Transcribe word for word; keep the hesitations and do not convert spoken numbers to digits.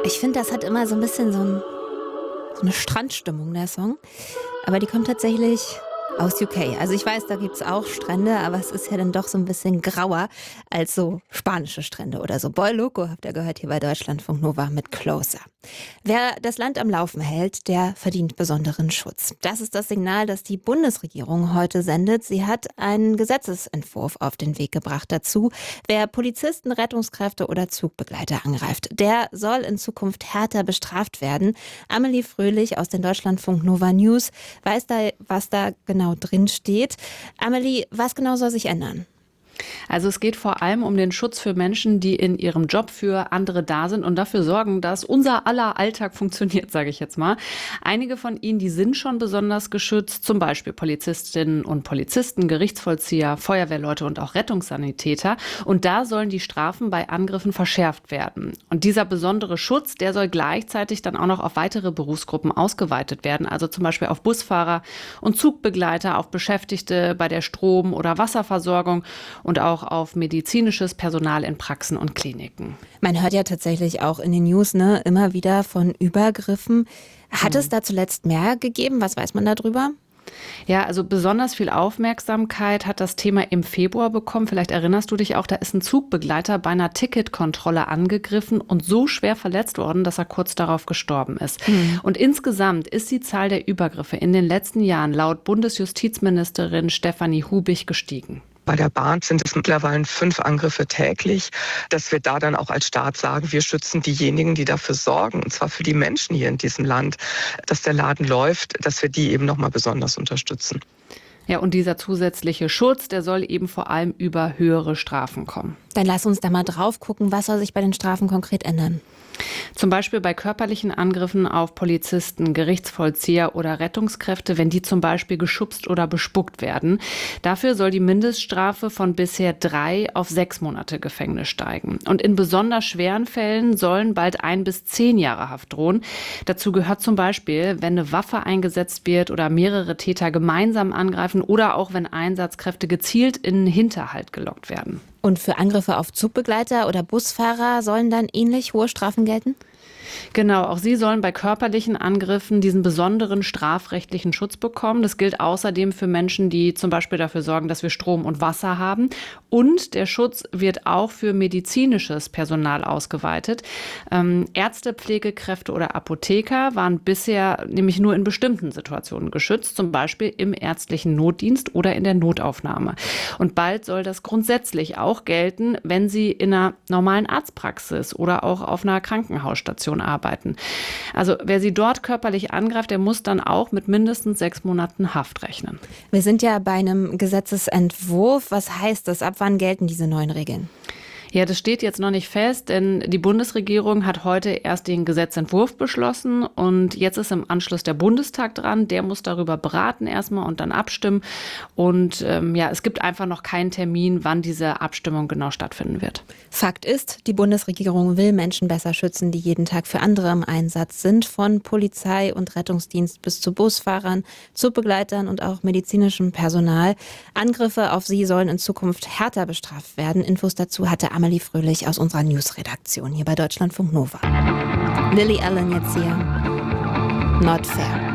Ich finde, das hat immer so ein bisschen so, ein, so eine Strandstimmung, der Song. Aber die kommt tatsächlich aus U K. Also ich weiß, da gibt es auch Strände, aber es ist ja dann doch so ein bisschen grauer als so spanische Strände oder so. Boy Loco habt ihr gehört hier bei Deutschlandfunk Nova mit Closer. Wer das Land am Laufen hält, der verdient besonderen Schutz. Das ist das Signal, das die Bundesregierung heute sendet. Sie hat einen Gesetzesentwurf auf den Weg gebracht dazu. Wer Polizisten, Rettungskräfte oder Zugbegleiter angreift, der soll in Zukunft härter bestraft werden. Amelie Fröhlich aus den Deutschlandfunk Nova News weiß da, was da genau drin steht. Amelie, was genau soll sich ändern? Also es geht vor allem um den Schutz für Menschen, die in ihrem Job für andere da sind und dafür sorgen, dass unser aller Alltag funktioniert, sage ich jetzt mal. Einige von ihnen, die sind schon besonders geschützt, zum Beispiel Polizistinnen und Polizisten, Gerichtsvollzieher, Feuerwehrleute und auch Rettungssanitäter. Und da sollen die Strafen bei Angriffen verschärft werden. Und dieser besondere Schutz, der soll gleichzeitig dann auch noch auf weitere Berufsgruppen ausgeweitet werden. Also zum Beispiel auf Busfahrer und Zugbegleiter, auf Beschäftigte bei der Strom- oder Wasserversorgung und auch auf medizinisches Personal in Praxen und Kliniken. Man hört ja tatsächlich auch in den News ne, immer wieder von Übergriffen. Hat mhm. es da zuletzt mehr gegeben? Was weiß man darüber? Ja, also besonders viel Aufmerksamkeit hat das Thema im Februar bekommen. Vielleicht erinnerst du dich auch, da ist ein Zugbegleiter bei einer Ticketkontrolle angegriffen und so schwer verletzt worden, dass er kurz darauf gestorben ist. Mhm. Und insgesamt ist die Zahl der Übergriffe in den letzten Jahren laut Bundesjustizministerin Stefanie Hubich gestiegen. Bei der Bahn sind es mittlerweile fünf Angriffe täglich, dass wir da dann auch als Staat sagen, wir schützen diejenigen, die dafür sorgen, und zwar für die Menschen hier in diesem Land, dass der Laden läuft, dass wir die eben nochmal besonders unterstützen. Ja, und dieser zusätzliche Schutz, der soll eben vor allem über höhere Strafen kommen. Dann lass uns da mal drauf gucken, was soll sich bei den Strafen konkret ändern? Zum Beispiel bei körperlichen Angriffen auf Polizisten, Gerichtsvollzieher oder Rettungskräfte, wenn die zum Beispiel geschubst oder bespuckt werden. Dafür soll die Mindeststrafe von bisher drei auf sechs Monate Gefängnis steigen. Und in besonders schweren Fällen sollen bald ein bis zehn Jahre Haft drohen. Dazu gehört zum Beispiel, wenn eine Waffe eingesetzt wird oder mehrere Täter gemeinsam angreifen oder auch wenn Einsatzkräfte gezielt in einen Hinterhalt gelockt werden. Und für Angriffe auf Zugbegleiter oder Busfahrer sollen dann ähnlich hohe Strafen gelten? Genau, auch sie sollen bei körperlichen Angriffen diesen besonderen strafrechtlichen Schutz bekommen. Das gilt außerdem für Menschen, die zum Beispiel dafür sorgen, dass wir Strom und Wasser haben. Und der Schutz wird auch für medizinisches Personal ausgeweitet. Ähm, Ärzte, Pflegekräfte oder Apotheker waren bisher nämlich nur in bestimmten Situationen geschützt, zum Beispiel im ärztlichen Notdienst oder in der Notaufnahme. Und bald soll das grundsätzlich auch gelten, wenn sie in einer normalen Arztpraxis oder auch auf einer Krankenhausstation arbeiten. Also wer sie dort körperlich angreift, der muss dann auch mit mindestens sechs Monaten Haft rechnen. Wir sind ja bei einem Gesetzesentwurf. Was heißt das? Ab wann gelten diese neuen Regeln? Ja, das steht jetzt noch nicht fest, denn die Bundesregierung hat heute erst den Gesetzentwurf beschlossen und jetzt ist im Anschluss der Bundestag dran. Der muss darüber beraten erstmal und dann abstimmen. Und ähm, ja, es gibt einfach noch keinen Termin, wann diese Abstimmung genau stattfinden wird. Fakt ist, die Bundesregierung will Menschen besser schützen, die jeden Tag für andere im Einsatz sind. Von Polizei und Rettungsdienst bis zu Busfahrern, Zugbegleitern und auch medizinischem Personal. Angriffe auf sie sollen in Zukunft härter bestraft werden. Infos dazu hatte Amelie Fröhlich aus unserer Newsredaktion hier bei Deutschlandfunk Nova. Lily Allen jetzt hier. Not fair.